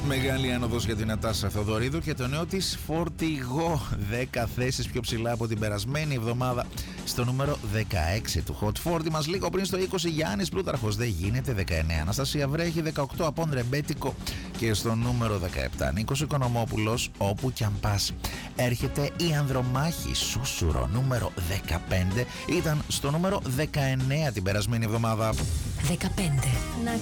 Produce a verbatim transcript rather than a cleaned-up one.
Μεγάλη άνοδος για την Νατάσα Θεοδωρίδου και το νέο της φορτηγό. δέκα θέσεις πιο ψηλά από την περασμένη εβδομάδα, στο νούμερο δεκαέξι του Hot φορty μας. Λίγο πριν στο είκοσι Γιάννης Πλούταρχος, δεν γίνεται. δεκαεννέα Αναστασία Βρέχη, δεκαοκτώ Απόν Ρεμπέτικο και στο νούμερο δεκαεπτά Νίκος Οικονομόπουλος, όπου κι αν πας. Έρχεται η Ανδρομάχη Σούσουρο, νούμερο δεκαπέντε, ήταν στο νούμερο δεκαεννέα την περασμένη εβδομάδα. δεκαπέντε. Να